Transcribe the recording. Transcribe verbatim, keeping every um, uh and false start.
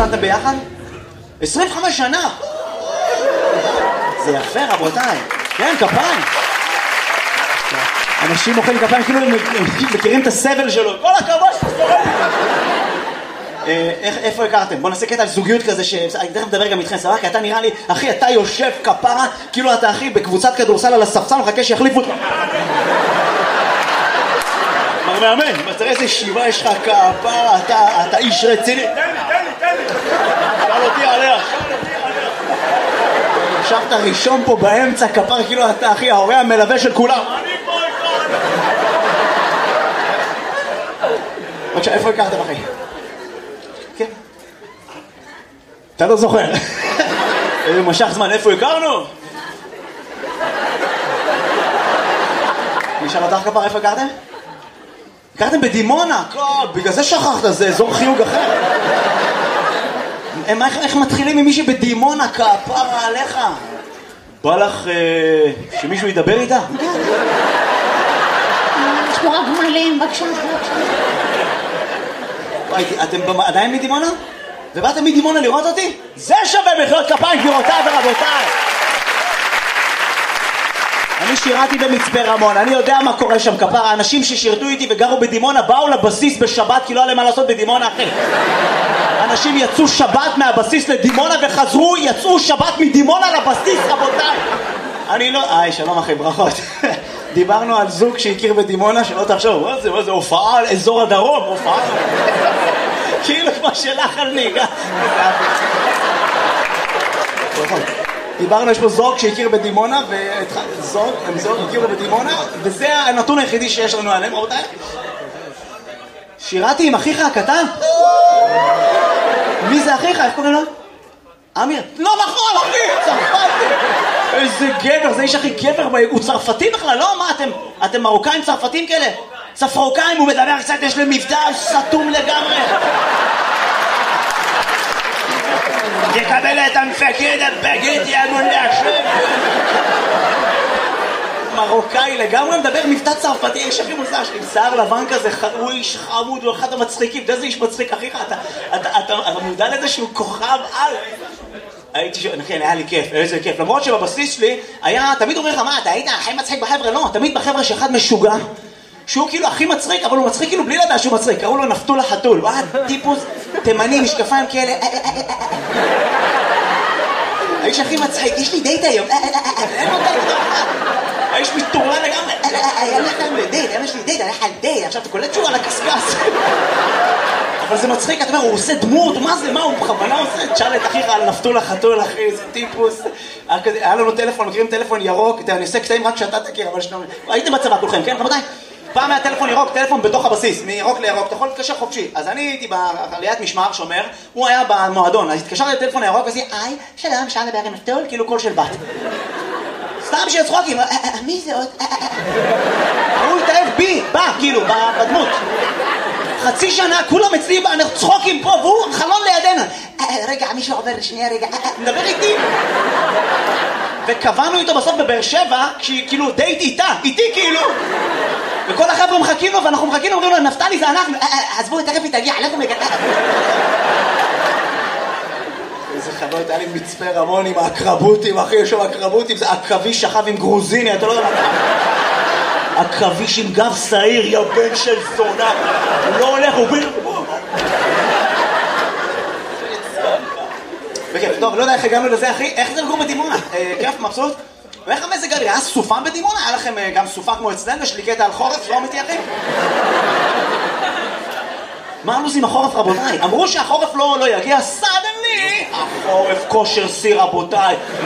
התחתנתם ביחד? עשרים וחמש שנה! זה יפה רבותיי. כן, כפיים. אנשים מוחאים כפיים כאילו הם מכירים את הסבל שלו. כל הכבוד שסתורם. איפה הכרתם? בוא נעשה קטע על זוגיות כזה שאני תכף מדבר גם איתכם, סבבה? כי אתה נראה לי, אחי, אתה יושב כפרה, כאילו אתה אחי בקבוצת כדורסל על הספסל, מחכה שיחליפו אותך. מר מאמן, תראה איזה שיבה יש לך כפרה, אתה איש רציני. תן לי, תן לי, תן לי. שאל אותי עליה. ישבת ראשון פה באמצע כפרה, כאילו אתה אחי, ההורה המלווה של כולם. אני פה איתו. בבקשה, איפה הכרתם אחי? כן. אתה לא זוכר. משך זמן, איפה הכרנו? נשאל אותך כפרה, איפה הכרתם? הכרתם בדימונה, בגלל זה שכחת, זה אזור חיוג אחר. איך מתחילים עם מישהי בדימונה, כפרה עליך? בא לך שמישהו ידבר איתה? שמורה גמלים, בבקשה. אתם עדיין מדימונה? ובאתם מדימונה לראות אותי? זה שווה מחיאות כפיים גבירותיי ורבותיי. אני שירתי במצפה רמון, אני יודע מה קורה שם כפרה. אנשים ששירתו איתי וגרו בדימונה באו לבסיס בשבת כי לא היה להם מה לעשות בדימונה אחי. אנשים יצאו שבת מהבסיס לדימונה וחזרו, יצאו שבת מדימונה לבסיס רבותיי. אני לא... איי, שלום אחי, ברכות. דיברנו על זוג שהכיר בדימונה, שלא תחשוב, מה זה, מה זה, הופעה על אזור הדרום, הופעה... כאילו כמו שלך על ניגה. דיברנו, יש פה זוג שהכיר בדימונה, וזוג, הם זוג הכירו בדימונה, וזה הנתון היחידי שיש לנו עליהם, רבותיי. שירתי עם אחיך הקטן? מי זה אחיך? איך קוראים לו? אמיר. לא נכון, אחי, צרפתי. איזה גבר, זה איש הכי גבר, הוא צרפתי בכלל, לא? מה, אתם, אתם מרוקאים צרפתים כאלה? צפרוקאים, הוא מדבר קצת, יש להם מבטא סתום לגמרי. יקבל את המפקד, הבגד, יאמון להשם. מרוקאי לגמרי מדבר מבטא צרפתי, יש הכי מוזר שלי, שיער לבן כזה, הוא איש חמוד, הוא אחד המצחיקים, אתה איזה איש מצחיק, אחיך, אתה מודע לזה שהוא כוכב על... הייתי ש... נכן, היה לי כיף, איזה כיף, למרות שבבסיס שלי היה, תמיד אומר לך, מה, אתה היית הכי מצחיק בחבר'ה? לא, תמיד בחבר'ה שאחד משוגע, שהוא כאילו הכי מצחיק, אבל הוא מצחיק כאילו בלי לדעת שהוא מצחיק, קראו לו נפתול החתול, הוא היה טיפוס תימני, משקפיים כאלה, האיש הכי מצחיק, יש לי דייט היום, אין לו דייט, האיש מתורן לגמרי, היה לך דייט, יש לי דייט, היה לך דייט, עכשיו אתה קולט שהוא על הקסקס. אבל זה מצחיק, אתה אומר, הוא עושה דמות, מה זה, מה, הוא בכוונה עושה? תשאל את אחיך על נפתול החתול, אחי, איזה טיפוס. היה לנו טלפון, מכירים טלפון ירוק, אני עושה קטעים רק שאתה תכיר, אבל שנו... הייתם בצבא כולכם, כן, רבותיי? פעם היה טלפון ירוק, טלפון בתוך הבסיס, מירוק לירוק, אתה יכול להתקשר חופשי. אז אני הייתי בעליית משמר שומר, הוא היה במועדון, אז התקשרתי לטלפון הירוק ועשיתי, היי, שלום, אפשר לדבר עם נפתול, כאילו קול של בת. סתם שיצחוקים, מי זה עוד? הוא התאהב בי, בא, כאילו, בדמות. חצי שנה, כולם אצלי, אנחנו צחוקים פה, והוא חלון לידינו. רגע, מישהו עובר, שנייה, רגע, מדבר איתי. וקבענו איתו בסוף בבאר שבע, כאילו דייט איתה, איתי כאילו. וכל החבר'ה מחכים לו, ואנחנו מחכים לו, אומרים לו, נפתלי זה אנחנו. עזבו, תכף היא תגיע, עליכם לגע. איזה חנות, היה לי מצפה רמון עם האקרבוטים, אחי, יש שם אקרבוטים, זה עכביש שכב עם גרוזיני, אתה לא יודע מה. עכביש עם גב שעיר, יא בן של זונה. הוא לא הולך, הוא בין... בכיף, טוב, לא יודע איך הגענו לזה, אחי. איך זה לגור בדימונה? כיף, מבסוט? ואיך המזג האוויר? היה סופה בדימונה? היה לכם גם סופה כמו אצלנו? יש לי קטע על חורף, לא אמיתי, אחי? מה הלו"ז עם החורף, רבותיי? אמרו שהחורף לא יגיע, סדנלי! החורף כושר שיא, רבותיי.